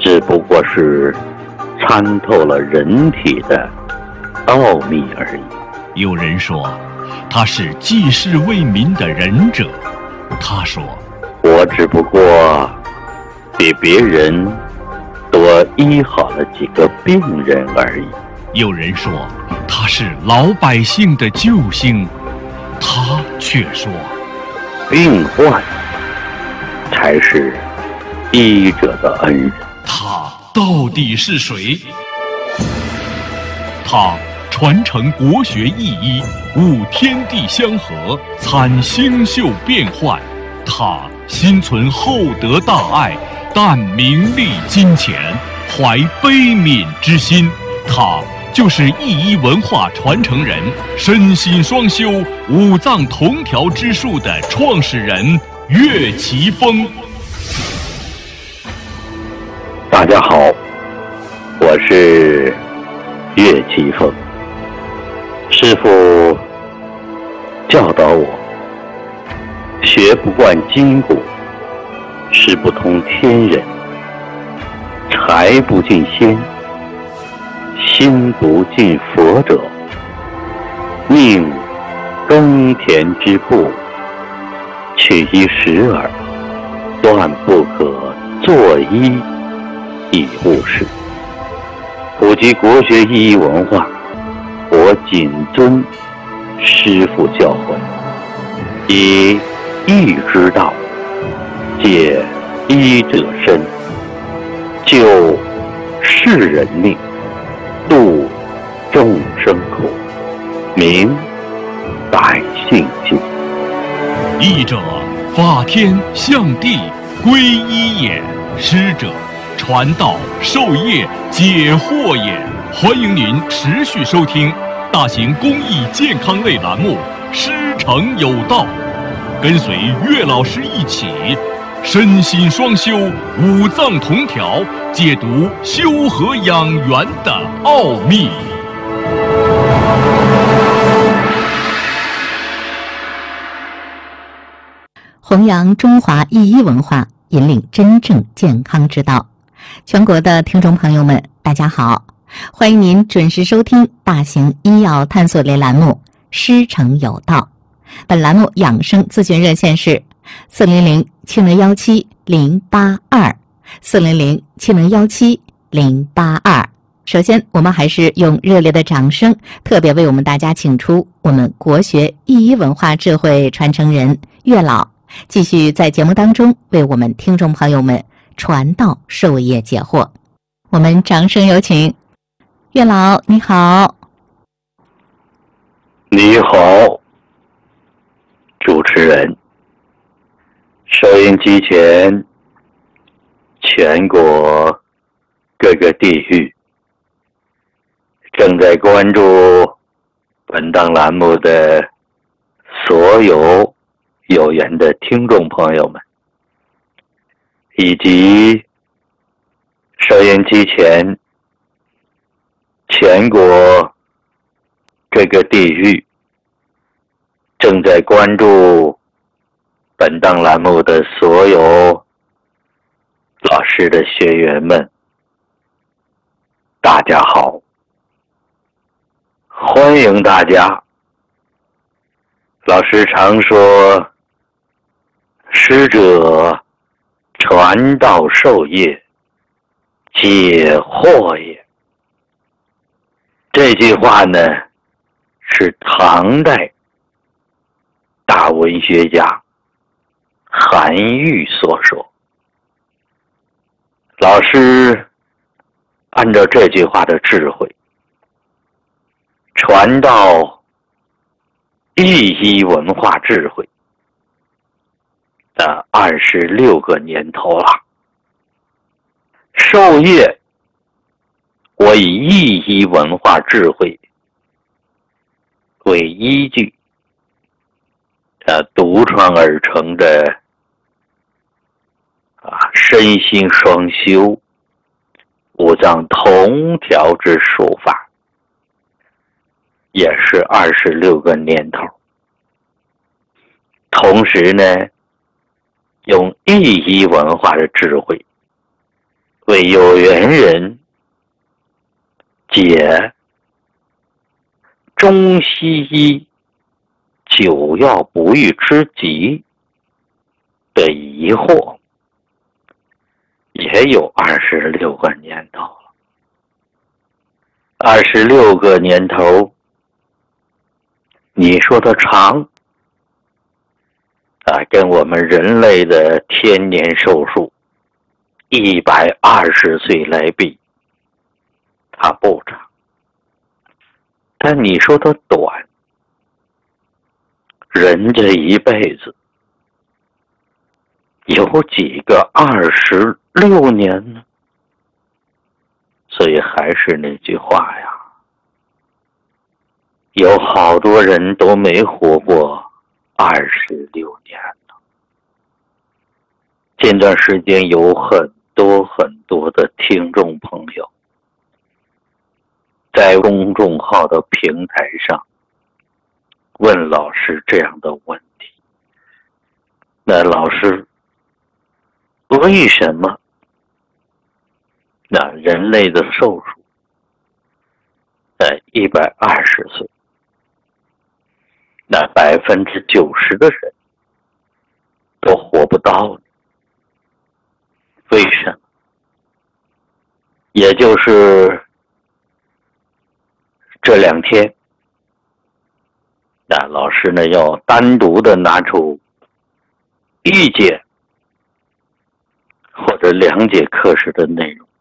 只不过是参透了人体的奥秘而已。 有人说他是济世为民的仁者，他说我只不过比别人多医好了几个病人而已。 有人说他是老百姓的救星，他却说病患才是医者的恩人。 他到底是谁？他传承国学意医，悟天地相合，参星宿变幻。他心存厚德大爱，淡名利金钱，怀悲悯之心。他就是意医文化传承人，身心双修，五脏同调之术的创始人岳奇峰。 大家好，我是岳奇峰。师父教导我，学不惯筋骨，识不通天人，财不进仙，心不进佛者，宁耕田之步，取一时耳，断不可作医以务事。普及国学意义文化，我谨遵师父教诲，以义之道解医者身，救世人命，度众生苦，明百姓心。 医者，法天象地，归一也；师者，传道授业解惑也。欢迎您持续收听大型公益健康类栏目《师承有道》，跟随岳老师一起身心双修，五脏同调，解读修和养元的奥秘。 弘扬中华医医文化，引领真正健康之道。全国的听众朋友们，大家好，欢迎您准时收听大型医药探索类栏目《师承有道》。本栏目养生咨询热线是400-7017-082，400-7017-082。首先，我们还是用热烈的掌声，特别为我们大家请出我们国学意医文化智慧传承人岳老，继续在节目当中为我们听众朋友们传道授业解惑。我们掌声有请岳老。你好。 你好，主持人。收音机前全国各个地域正在关注本档栏目的所有有缘的听众朋友们，以及收音机前全国各个地域正在关注本档栏目的所有老师的学员们，大家好，欢迎大家。老师常说，师者传道授业解惑也。这句话呢，是唐代大文学家韩愈所说。老师按照这句话的智慧，传道意医文化智慧的26个年头了。授业，我以意医文化智慧为依据，独创而成的身心双修、五脏同调之术法，也是26个年头。同时呢，用意医文化的智慧为有缘人解中西医久药不愈之急的疑惑，也有26个年头了。26个年头，你说的长跟我们人类的天年寿数120岁来比，它不长。但你说的短，人这一辈子有几个26年呢？所以还是那句话呀，有好多人都没活过26年呢。近段时间有很多的听众朋友在公众号的平台上问老师这样的问题。那老师，为什么那人类的寿数在120岁，那90%的人都活不到呢？为什么？也就是这2天，那老师呢要单独的拿出1节或者2节课时的内容，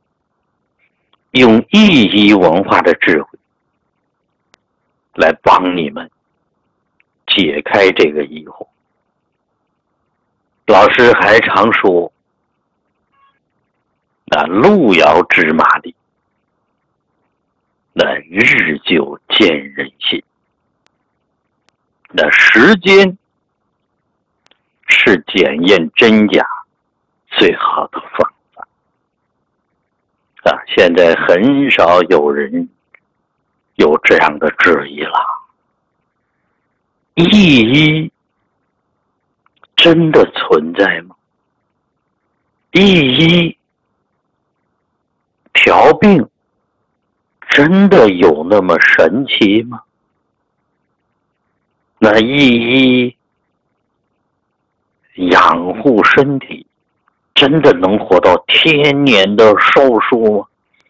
用意义文化的智慧来帮你们解开这个疑惑。老师还常说，那路遥知马力，那日久见人心。那时间是检验真假最好的方法。现在很少有人有这样的质疑了。意义真的存在吗？意义调病真的有那么神奇吗？那意义养护身体真的能活到天年的寿数吗？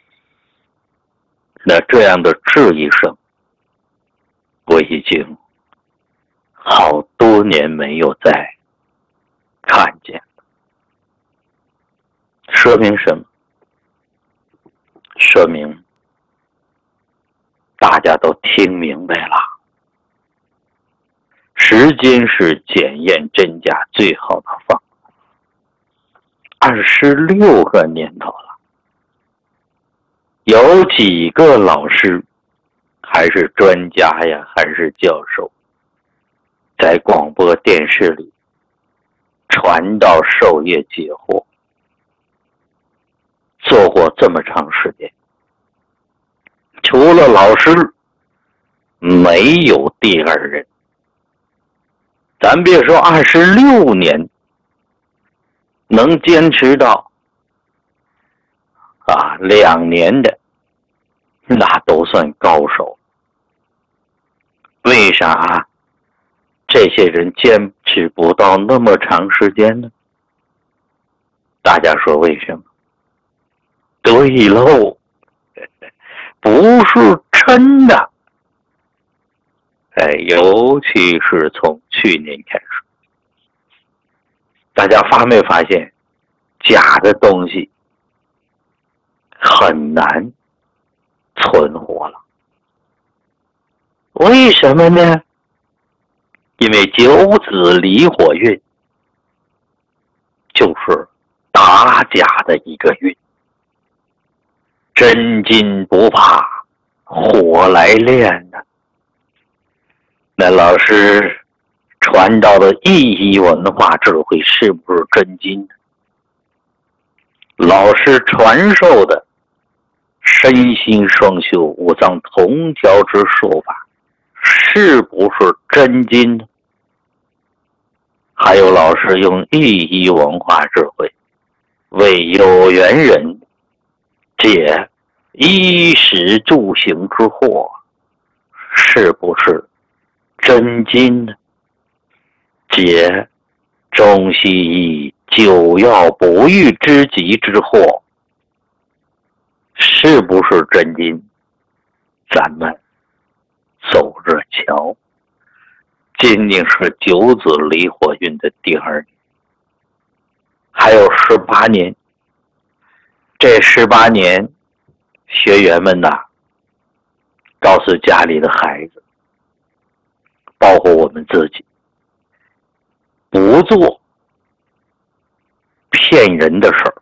那这样的质疑声，我已经好多年没有再看见了。说明什么？说明大家都听明白了，时间是检验真假最好的方法。26个年头了，有几个老师还是专家呀，还是教授，在广播电视里传道授业解惑，做过这么长时间，除了老师没有第二人。咱别说26年能坚持到2年的，那都算高手。为啥这些人坚持不到那么长时间呢？大家说为什么？对喽，不是真的。尤其是从去年开始，大家发没发现假的东西很难存活了？为什么呢？因为九子离火运就是打假的一个运，真金不怕火来炼呢。那老师传道的意义文化智慧是不是真金呢？老师传授的身心双修、五脏同调之术法是不是真金呢？还有老师用意义文化智慧为有缘人解衣食住行之惑，是不是真金呢？解中西医久药不愈之急之祸，是不是真金？咱们走着瞧。今年是九子离火运的第2年，还有18年。这18年，学员们呐，告诉家里的孩子，包括我们自己，不做骗人的事儿。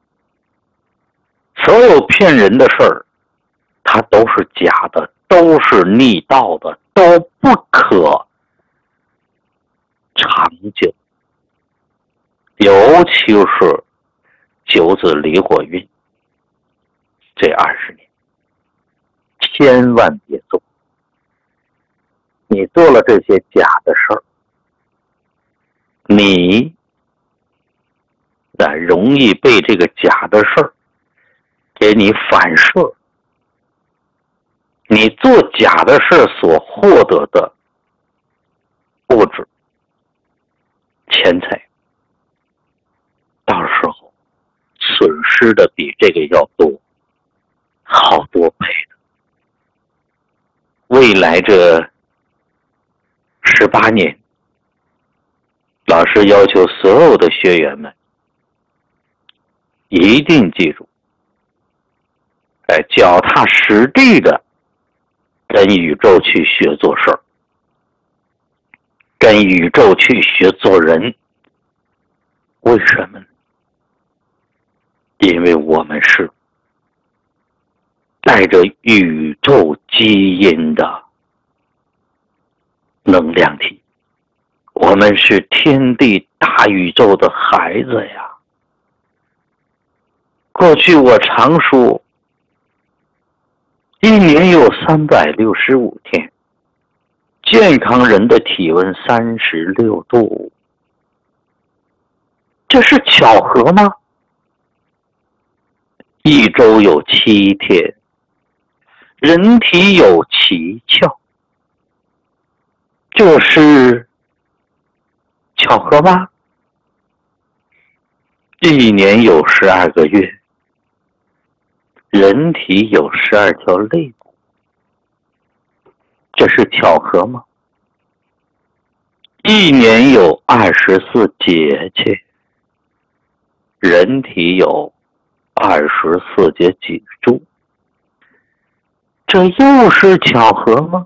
所有骗人的事儿，它都是假的，都是逆道的，都不可长久。尤其是九子离火运这20年，千万别做。你做了这些假的事儿，你容易被这个假的事儿给你反射。你做假的事所获得的物质、钱财，到时候损失的比这个要多，好多倍的。未来这18年，老师要求所有的学员们一定记住，脚踏实地的跟宇宙去学做事儿，跟宇宙去学做人。为什么呢？因为我们是带着宇宙基因的能量体，我们是天地大宇宙的孩子呀。过去我常说，一年有365天，健康人的体温36度，这是巧合吗？一周有7天，人体有7窍，这是巧合吗？一年有12个月，人体有12条肋骨，这是巧合吗？一年有24节气，人体有24节脊柱，这又是巧合吗？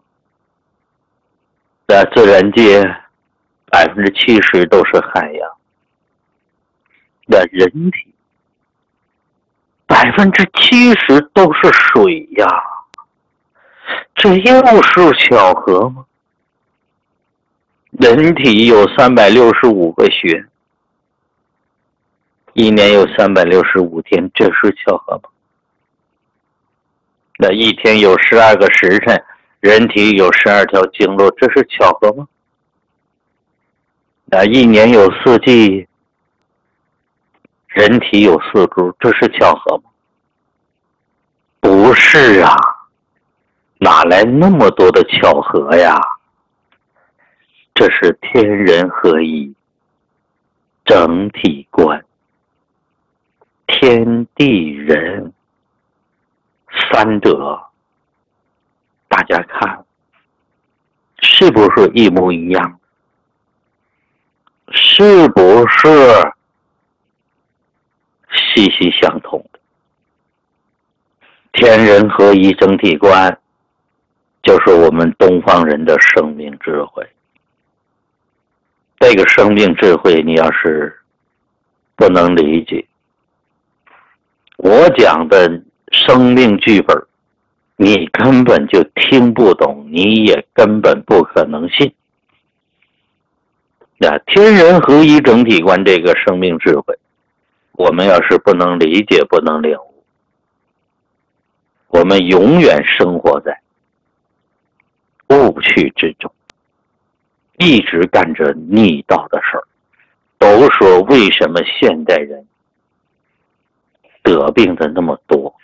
在自然界70%都是海洋，那人体70%都是水呀，这又是巧合吗？人体有365个穴，一年有365天，这是巧合吗？那一天有12个时辰，人体有12条经络，这是巧合吗？那一年有4季，人体有4株，这是巧合吗？不是啊，哪来那么多的巧合呀？这是天人合一，整体观，天地人三者，大家看是不是一模一样？是不是息息相通的？天人合一整体观，就是我们东方人的生命智慧。这个生命智慧，你要是不能理解，我讲的生命剧本，你根本就听不懂，你也根本不可能信。那天人合一整体观这个生命智慧，我们要是不能理解，不能领悟，我们永远生活在误区之中，一直干着逆道的事儿。都说为什么现代人得病的那么多。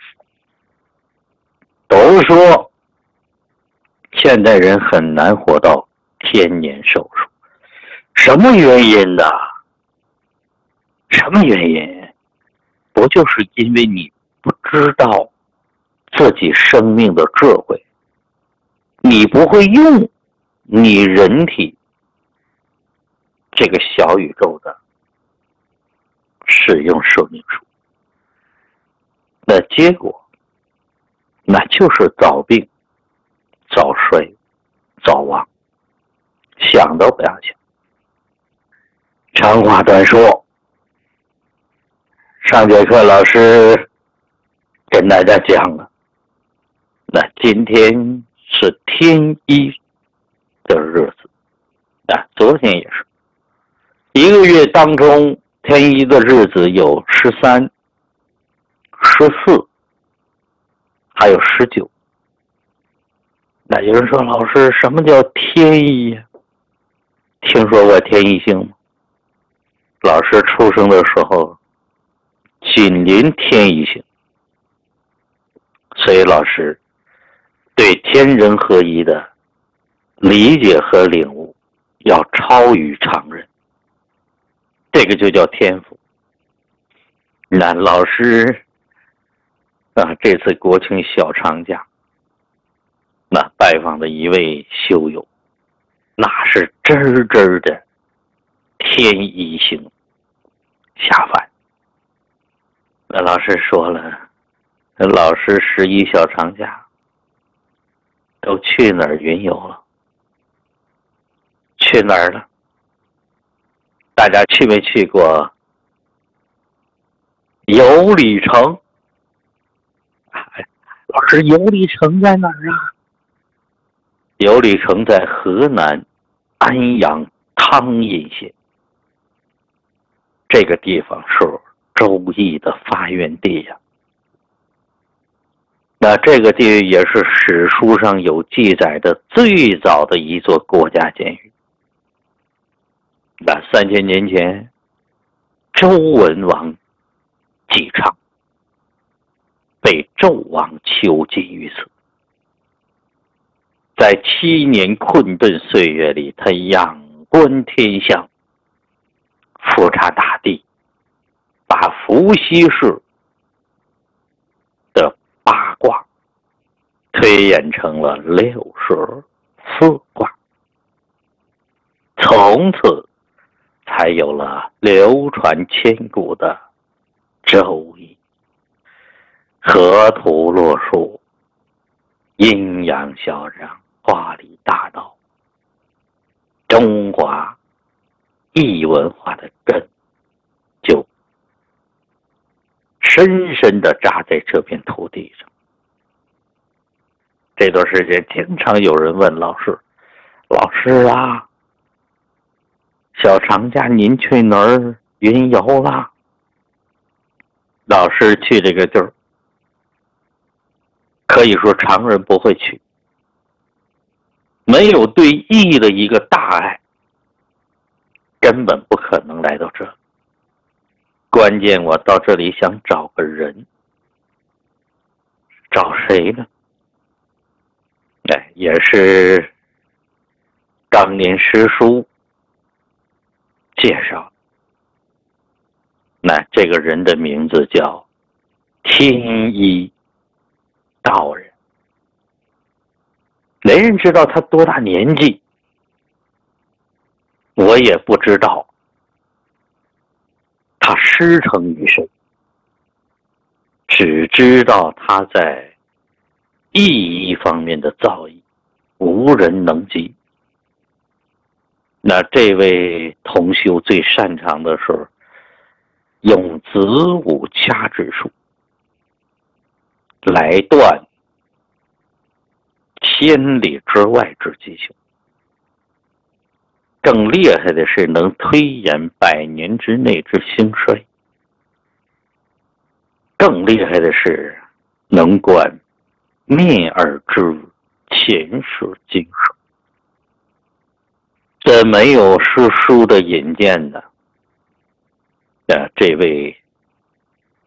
都说现代人很难活到天年寿数，什么原因呢？什么原因？不就是因为你不知道自己生命的智慧，你不会用你人体这个小宇宙的使用说明书，那结果那就是早病、早衰、早亡，想都不要想。长话短说，上节课老师跟大家讲了，那今天是天一的日子，昨天也是一个月当中天一的日子有13、14，还有19。那有人说，老师，什么叫天一呀？听说过天一星吗？老师出生的时候紧邻天一星，所以老师对天人合一的理解和领悟要超于常人，这个就叫天赋。那老师这次国庆小长假，那拜访的一位修友，那是真的天一星下凡。那老师说了，老师11小长假都去哪儿云游了？去哪儿了？大家去没去过有里城？老师，有里城在哪儿啊？有里城在河南安阳汤阴县，这个地方是周易的发源地呀。那这个地也是史书上有记载的最早的一座国家监狱。那3000年前，周文王姬昌被纣王囚禁于此，在7年困顿岁月里，他仰观天象，俯察大地，把伏羲氏的8卦推演成了64卦，从此才有了流传千古的周易。河图洛书，阴阳小让，话理大道，中华易文化的根就深深地扎在这片土地上。这段时间经常有人问老师，老师啊，小长假您去哪儿云游了？老师去这个地儿，可以说常人不会去，没有对义的一个大爱，根本不可能来到这。关键我到这里想找个人，找谁呢？也是当年师叔介绍，那这个人的名字叫天一道人。没人知道他多大年纪，我也不知道他师承于谁，只知道他在义方面的造诣无人能及。那这位同修最擅长的是用子午掐指术来断千里之外之吉凶，更厉害的是能推演100年之内之兴衰，更厉害的是能观面而知前世今生。这没有师叔的引荐的，这位